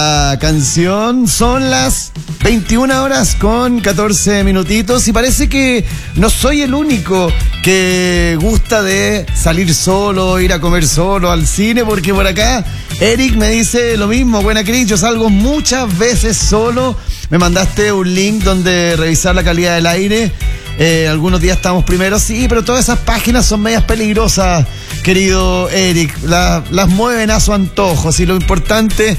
Canción. Son las 21 horas con 14 minutitos y parece que no soy el único que gusta de salir solo, ir a comer solo al cine, porque por acá Eric me dice lo mismo. Buena, Cris, yo salgo muchas veces solo. Me mandaste un link donde revisar la calidad del aire. Algunos días estamos primero, sí, pero todas esas páginas son medias peligrosas, querido Eric. Las mueven a su antojo. Si lo importante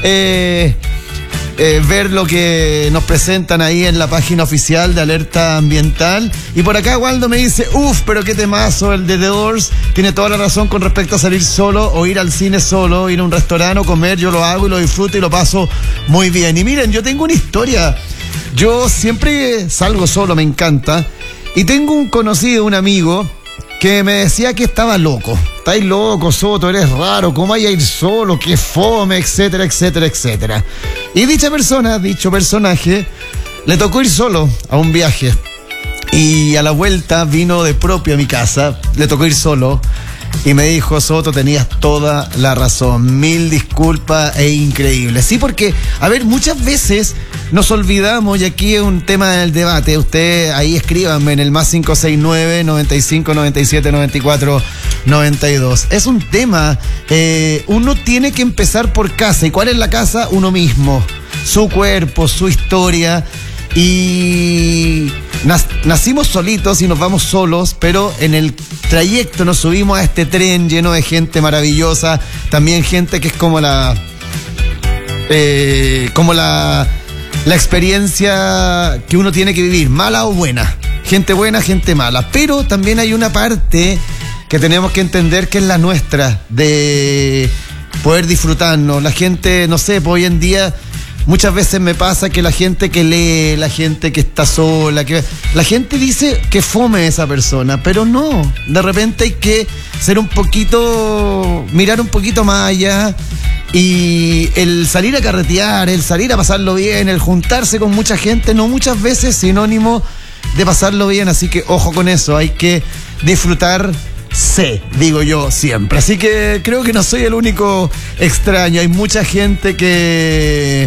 ver lo que nos presentan ahí en la página oficial de Alerta Ambiental. Y por acá Waldo me dice, pero qué temazo el de The Doors. Tiene toda la razón con respecto a salir solo o ir al cine solo, ir a un restaurante o comer. Yo lo hago y lo disfruto y lo paso muy bien. Y miren, yo tengo una historia. Yo siempre salgo solo, me encanta. Y tengo un conocido, un amigo, que me decía que estaba loco. Estáis loco, Soto, eres raro, ¿cómo vaya a ir solo? Qué fome, etcétera, etcétera, etcétera. Y dicho personaje, le tocó ir solo a un viaje. Y a la vuelta vino de propio a mi casa, le tocó ir solo. Y me dijo, Soto, tenías toda la razón. Mil disculpas, es increíble. Sí, porque, a ver, muchas veces nos olvidamos, y aquí es un tema del debate. Usted ahí escríbanme en el más 569 95 97 94 92. Es un tema, uno tiene que empezar por casa. ¿Y cuál es la casa? Uno mismo. Su cuerpo, su historia. Y nacimos solitos y nos vamos solos, pero en el trayecto nos subimos a este tren lleno de gente maravillosa, también gente que es como la experiencia que uno tiene que vivir, mala o buena, gente mala, pero también hay una parte que tenemos que entender que es la nuestra, de poder disfrutarnos. La gente, no sé, pues hoy en día muchas veces me pasa que la gente que lee, la gente que está sola, la gente dice que fome esa persona, pero no, de repente hay que ser mirar un poquito más allá, y el salir a carretear, el salir a pasarlo bien, el juntarse con mucha gente, no muchas veces es sinónimo de pasarlo bien, así que ojo con eso, hay que disfrutarse, digo yo siempre. Así que creo que no soy el único extraño, hay mucha gente que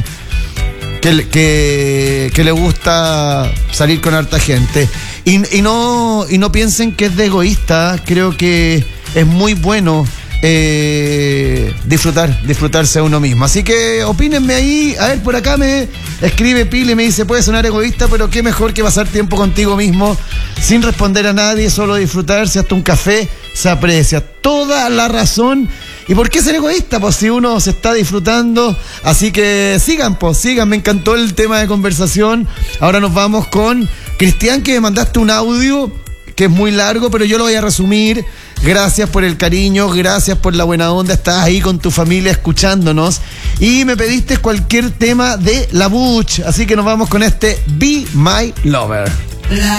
le gusta salir con harta gente. Y no piensen que es de egoísta. Creo que es muy bueno disfrutarse a uno mismo. Así que opínenme ahí. A ver, por acá me escribe Pili y me dice, puede sonar egoísta, pero qué mejor que pasar tiempo contigo mismo sin responder a nadie, solo disfrutarse. Hasta un café se aprecia. Toda la razón. ¿Y por qué ser egoísta? Pues si uno se está disfrutando. Así que sigan, me encantó el tema de conversación. Ahora nos vamos con Cristian, que me mandaste un audio que es muy largo, pero yo lo voy a resumir. Gracias por el cariño, gracias por la buena onda, estás ahí con tu familia escuchándonos. Y me pediste cualquier tema de La Butch, así que nos vamos con este Be My Lover.